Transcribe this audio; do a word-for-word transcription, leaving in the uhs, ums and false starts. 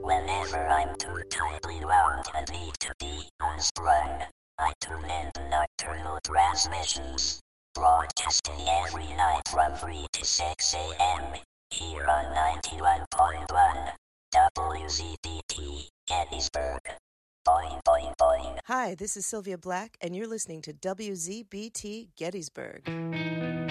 Whenever I'm too tightly wound and need to be unsprung, I tune in to Nocturnal Transmissions, broadcasting every night from three to six a.m. here on ninety-one point one W Z B T Gettysburg. Boing, boing, boing. Hi, this is Sylvia Black, and you're listening to W Z B T Gettysburg.